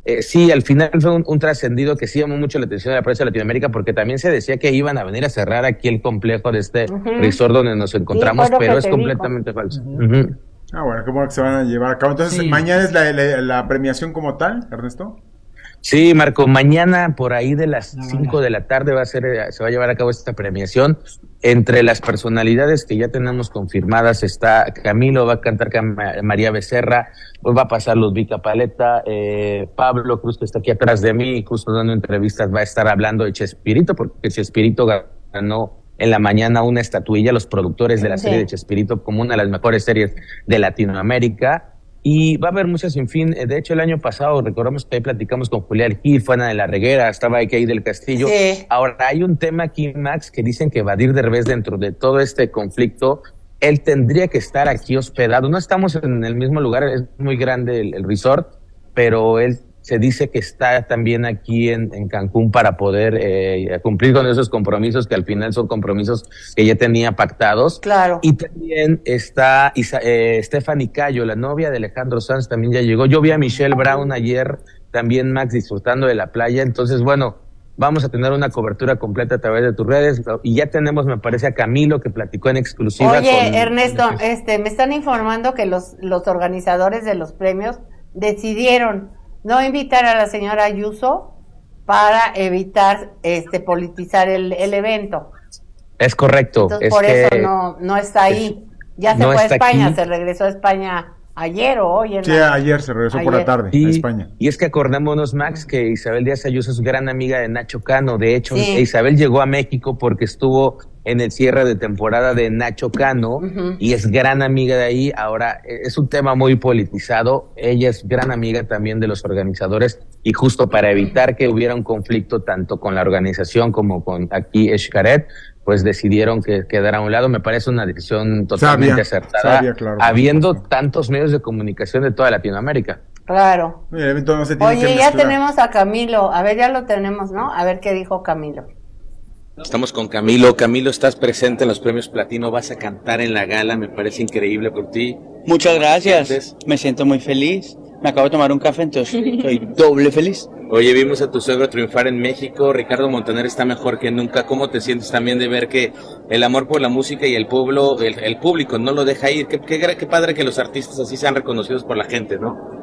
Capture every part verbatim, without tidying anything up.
eh, sí, al final fue un, un trascendido que sí llamó mucho la atención de la prensa de Latinoamérica, porque también se decía que iban a venir a cerrar aquí el complejo de este uh-huh. resort donde nos encontramos, sí, pero es completamente dijo. falso. Uh-huh. Uh-huh. Ah, bueno, qué bueno que se van a llevar a cabo. Entonces, sí. ¿mañana es la, la, la premiación como tal, Ernesto? Sí, Marco, mañana por ahí de las cinco de la tarde va a ser, se va a llevar a cabo esta premiación. Entre las personalidades que ya tenemos confirmadas está Camilo, va a cantar María Becerra, pues va a pasar Ludvika Paleta, eh, Pablo Cruz, que está aquí atrás de mí, justo dando entrevistas, va a estar hablando de Chespirito, porque Chespirito ganó en la mañana una estatuilla, los productores de la sí. serie de Chespirito, como una de las mejores series de Latinoamérica. Y va a haber muchas sin fin. De hecho, el año pasado, recordamos que ahí platicamos con Julián Gil, fue Ana de la Reguera, estaba aquí del Castillo. Sí. Ahora, hay un tema aquí, Max, que dicen que Badir Derbez, dentro de todo este conflicto, él tendría que estar aquí hospedado. No estamos en el mismo lugar, es muy grande el, el resort, pero él se dice que está también aquí en, en Cancún para poder eh, cumplir con esos compromisos que al final son compromisos que ya tenía pactados. Claro. Y también está Isa, eh, Stephanie Cayo, la novia de Alejandro Sanz, también ya llegó. Yo vi a Michelle Brown ayer, también Max, disfrutando de la playa. Entonces, bueno, vamos a tener una cobertura completa a través de tus redes. Y ya tenemos, me parece, a Camilo, que platicó en exclusiva. Oye, con, Ernesto, este, me están informando que los, los organizadores de los premios decidieron no invitar a la señora Ayuso para evitar este politizar el, el evento. Es correcto. Entonces, es por que eso no, no está ahí. Ya se no fue a España, aquí. se regresó a España ayer o hoy. En sí, la... ayer se regresó ayer. por la tarde y, a España. Y es que acordémonos, Max, que Isabel Díaz Ayuso es gran amiga de Nacho Cano. De hecho, sí. Isabel llegó a México porque estuvo en el cierre de temporada de Nacho Cano uh-huh. y es gran amiga de ahí. Ahora, es un tema muy politizado. Ella es gran amiga también de los organizadores y justo para evitar que hubiera un conflicto tanto con la organización como con aquí Xcaret, pues decidieron que quedara a un lado. Me parece una decisión totalmente sabia, acertada, sabia, claro, habiendo tantos medios de comunicación de toda Latinoamérica. Claro. Oye, no se tiene Oye que ya mezclar. Tenemos a Camilo. A ver, ya lo tenemos, ¿no? A ver qué dijo Camilo. Estamos con Camilo. Camilo, estás presente en los premios Platino, vas a cantar en la gala, me parece increíble por ti. Muchas gracias, me siento muy feliz. Me acabo de tomar un café, entonces estoy doble feliz. Oye, vimos a tu suegro triunfar en México, Ricardo Montaner está mejor que nunca. ¿Cómo te sientes también de ver que el amor por la música y el pueblo, el, el público no lo deja ir? Qué, qué, qué padre que los artistas así sean reconocidos por la gente, ¿no?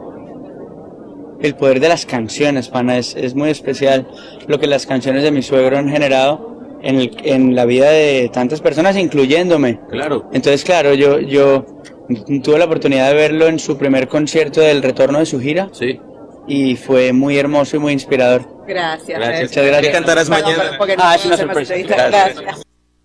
El poder de las canciones, pana, es, es muy especial lo que las canciones de mi suegro han generado en, el, en la vida de tantas personas, incluyéndome. Claro. Entonces, claro, yo, yo tuve la oportunidad de verlo en su primer concierto del retorno de su gira. Sí. Y fue muy hermoso y muy inspirador. Gracias. Gracias. Muchas gracias. ¿Qué cantarás mañana? No, ah, es una sorpresa. Gracias. gracias.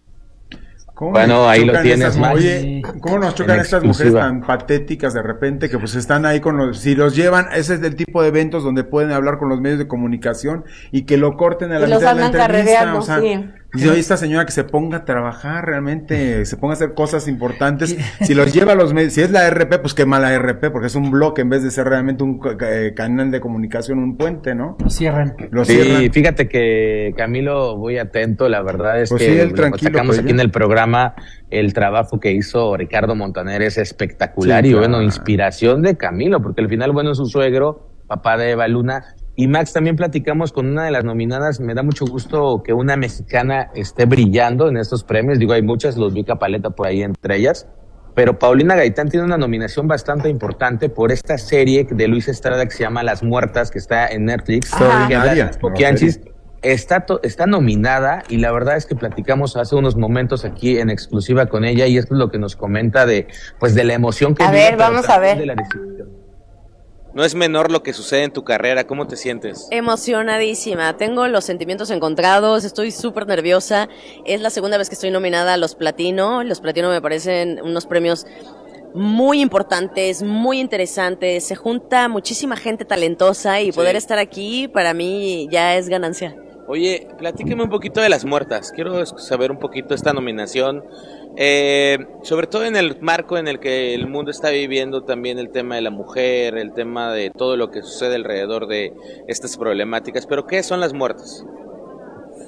Bueno, ahí lo tienes, más. Oye, ¿cómo nos chocan estas mujeres tan patéticas de repente que pues están ahí con los, si los llevan, ese es el tipo de eventos donde pueden hablar con los medios de comunicación y que lo corten a la mitad de la entrevista, o sea, sí. Dice, oye, esta señora que se ponga a trabajar realmente, se ponga a hacer cosas importantes, si los lleva a los medios, si es la R P, pues qué mala R P, porque es un bloque en vez de ser realmente un eh, canal de comunicación, un puente, ¿no? Lo cierran. Lo sí, cierran. Fíjate que Camilo, muy atento, la verdad es pues que sí, él, lo tranquilo, sacamos pues, aquí en el programa, el trabajo que hizo Ricardo Montaner es espectacular sí, y claro. Bueno, inspiración de Camilo, porque al final, bueno, es su suegro, papá de Eva Luna. Y Max, también platicamos con una de las nominadas, me da mucho gusto que una mexicana esté brillando en estos premios, digo, hay muchas, Ludvika Paleta por ahí entre ellas, pero Paulina Gaitán tiene una nominación bastante importante por esta serie de Luis Estrada que se llama Las Muertas, que está en Netflix, Ajá. que habla de las Poquianchis, está, to- está nominada y la verdad es que platicamos hace unos momentos aquí en exclusiva con ella y esto es lo que nos comenta de, pues de la emoción que a vive, ver, vamos a ver. de la decisión. No es menor lo que sucede en tu carrera, ¿cómo te sientes? Emocionadísima, tengo los sentimientos encontrados, estoy súper nerviosa, es la segunda vez que estoy nominada a los Platino, los Platino me parecen unos premios muy importantes, muy interesantes, se junta muchísima gente talentosa y sí. Poder estar aquí para mí ya es ganancia. Oye, platíqueme un poquito de Las Muertas, quiero saber un poquito esta nominación. Eh, sobre todo en el marco en el que el mundo está viviendo también el tema de la mujer, el tema de todo lo que sucede alrededor de estas problemáticas, pero ¿qué son Las Muertas?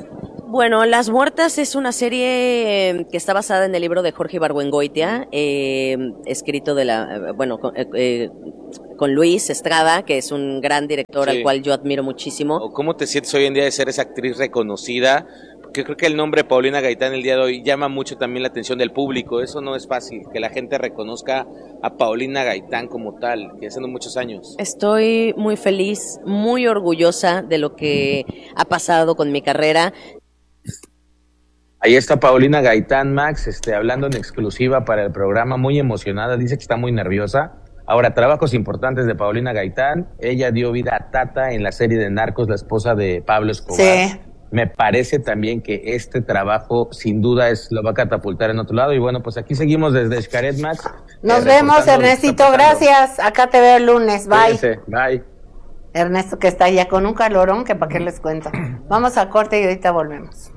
Bueno, Las Muertas es una serie que está basada en el libro de Jorge Ibargüengoitia, eh, escrito de la, bueno, con, eh, con Luis Estrada, que es un gran director sí. al cual yo admiro muchísimo. ¿Cómo te sientes hoy en día de ser esa actriz reconocida? Porque creo que el nombre Paulina Gaitán el día de hoy llama mucho también la atención del público. Eso no es fácil, que la gente reconozca a Paulina Gaitán como tal, que hace muchos años. Estoy muy feliz, muy orgullosa de lo que ha pasado con mi carrera. Ahí está Paulina Gaitán, Max, este, hablando en exclusiva para el programa, muy emocionada, dice que está muy nerviosa. Ahora, trabajos importantes de Paulina Gaitán. Ella dio vida a Tata en la serie de Narcos, la esposa de Pablo Escobar. Sí. Me parece también que este trabajo, sin duda, es lo va a catapultar en otro lado. Y bueno, pues aquí seguimos desde Xcaret, Max. Nos eh, vemos, Ernestito, gracias. Acá te veo el lunes, bye. Cuídense, bye. Ernesto, que está ya con un calorón, que para qué les cuento. Vamos a corte y ahorita volvemos.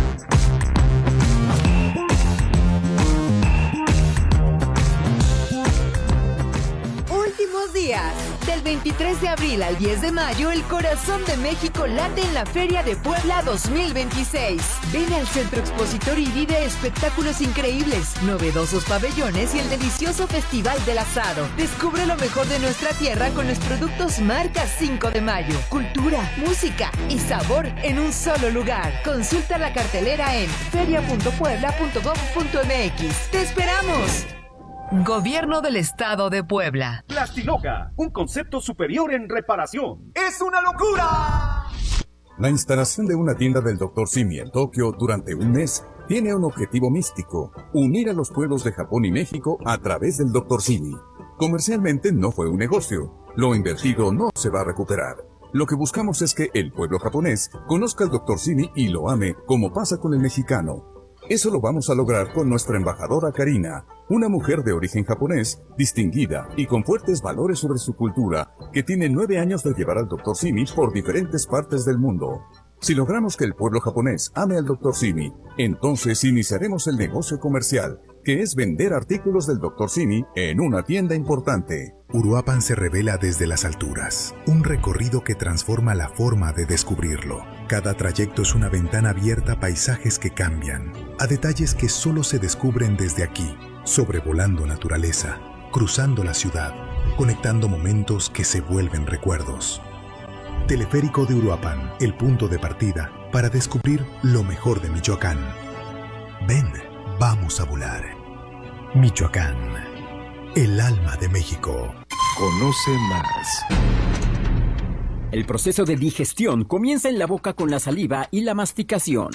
Días. Del veintitrés de abril al diez de mayo, el corazón de México late en la Feria de Puebla dos mil veintiséis. Ven al Centro Expositor y vive espectáculos increíbles, novedosos pabellones y el delicioso Festival del Asado. Descubre lo mejor de nuestra tierra con los productos marca cinco de mayo. Cultura, música y sabor en un solo lugar. Consulta la cartelera en feria punto puebla punto gob punto m x. ¡Te esperamos! Gobierno del Estado de Puebla. Plastiloca, un concepto superior en reparación. ¡Es una locura! La instalación de una tienda del doctor Simi en Tokio durante un mes tiene un objetivo místico: unir a los pueblos de Japón y México a través del doctor Simi. Comercialmente no fue un negocio. Lo invertido no se va a recuperar. Lo que buscamos es que el pueblo japonés conozca al doctor Simi y lo ame, como pasa con el mexicano. Eso lo vamos a lograr con nuestra embajadora Karina, una mujer de origen japonés, distinguida y con fuertes valores sobre su cultura, que tiene nueve años de llevar al doctor Simi por diferentes partes del mundo. Si logramos que el pueblo japonés ame al doctor Simi, entonces iniciaremos el negocio comercial, que es vender artículos del doctor Simi en una tienda importante. Uruapan se revela desde las alturas, un recorrido que transforma la forma de descubrirlo. Cada trayecto es una ventana abierta a paisajes que cambian, a detalles que solo se descubren desde aquí, sobrevolando naturaleza, cruzando la ciudad, conectando momentos que se vuelven recuerdos. Teleférico de Uruapan, el punto de partida para descubrir lo mejor de Michoacán. Ven, vamos a volar. Michoacán, el alma de México. Conoce más. El proceso de digestión comienza en la boca con la saliva y la masticación.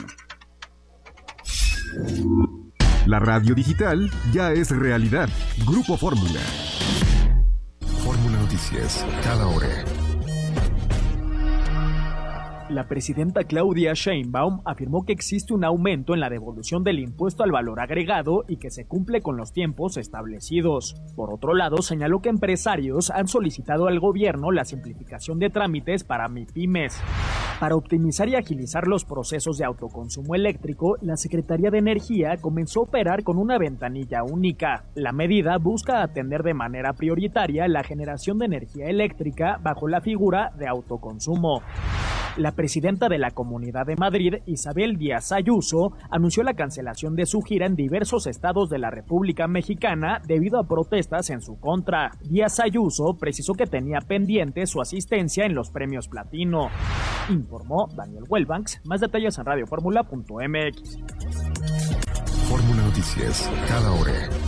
La radio digital ya es realidad. Grupo Fórmula. Fórmula Noticias, cada hora. La presidenta Claudia Sheinbaum afirmó que existe un aumento en la devolución del impuesto al valor agregado y que se cumple con los tiempos establecidos. Por otro lado, señaló que empresarios han solicitado al gobierno la simplificación de trámites para MIPYMES. Para optimizar y agilizar los procesos de autoconsumo eléctrico, la Secretaría de Energía comenzó a operar con una ventanilla única. La medida busca atender de manera prioritaria la generación de energía eléctrica bajo la figura de autoconsumo. La presidenta de la Comunidad de Madrid, Isabel Díaz Ayuso, anunció la cancelación de su gira en diversos estados de la República Mexicana debido a protestas en su contra. Díaz Ayuso precisó que tenía pendiente su asistencia en los premios Platino. Informó Daniel Welbanks. Más detalles en radio fórmula punto m x. Fórmula Noticias, cada hora.